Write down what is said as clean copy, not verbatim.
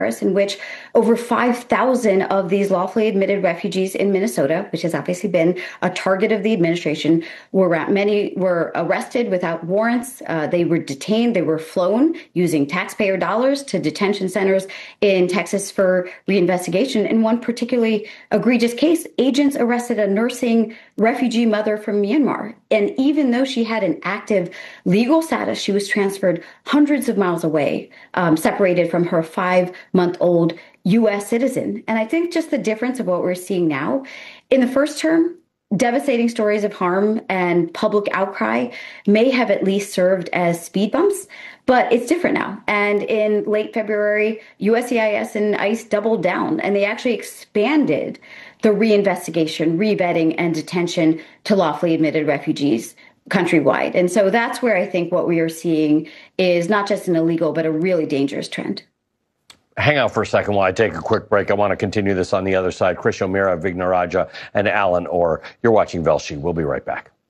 in which over 5,000 of these lawfully admitted refugees in Minnesota, which has obviously been a target of the administration, many were arrested without warrants. They were detained. They were flown using taxpayer dollars to detention centers in Texas for reinvestigation. In one particularly egregious case, agents arrested a nursing refugee mother from Myanmar. And even though she had an active legal status, she was transferred hundreds of miles away, separated from her 5-month-old U.S. citizen. And I think just the difference of what we're seeing now, in the first term, devastating stories of harm and public outcry may have at least served as speed bumps, but it's different now. And in late February, USCIS and ICE doubled down, and they actually expanded the reinvestigation, revetting, and detention to lawfully admitted refugees countrywide. And so that's where I think what we are seeing is not just an illegal, but a really dangerous trend. Hang out for a second while I take a quick break. I want to continue this on the other side. Krish O'Meara, Vignarajah, and Alan Orr. You're watching Velshi. We'll be right back.